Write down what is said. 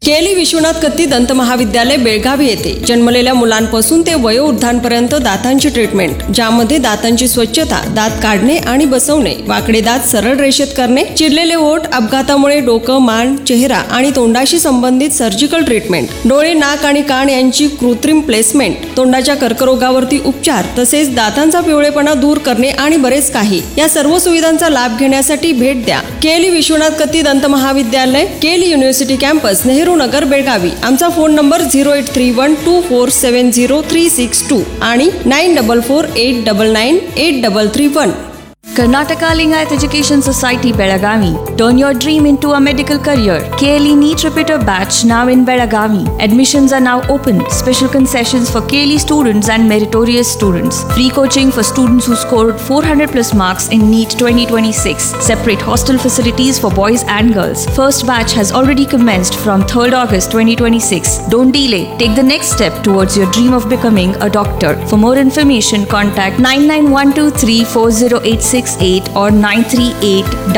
केली विश्वनाथ कत्ती दंत महाविद्यालय बेळगावी येथे जन्मलेल्या मुलांपासून ते वयोवृद्धांपर्यंत दातांची ट्रीटमेंट, ज्यामध्ये दातांची स्वच्छता, दात काढणे आणि बसवणे, वाकडे दात सरळ रेषेत करणे, चिरलेले ओठ, अपघातामुळे डोकं, मान, चेहरा आणि तोंडाशी संबंधित सर्जिकल ट्रीटमेंट, डोळे, नाक आणि कान यांची कृत्रिम प्लेसमेंट, तोंडाच्या कर्करोगावरती उपचार, तसेच दातांचा पिवळेपणा दूर करणे आणि बरेच काही. या सर्व सुविधांचा लाभ घेण्यासाठी भेट द्या केली विश्वनाथ कत्ती दंत महाविद्यालय, केली युनिव्हर्सिटी कॅम्पस, नेहरू नगर, बेळगावी. आमचा फोन नंबर 0831247036 आणि 9448998331. Karnataka Lingayat Education Society Belagavi. Turn your dream into a medical career. KLE NEET Repeater Batch now in Belagavi. Admissions are now open. Special concessions for KLE students and meritorious students. Free coaching for students who scored 400 plus marks in NEET 2026. Separate hostel facilities for boys and girls. First batch has already commenced from 3rd August 2026. Don't delay. Take the next step towards your dream of becoming a doctor. For more information, contact 991234086 or 938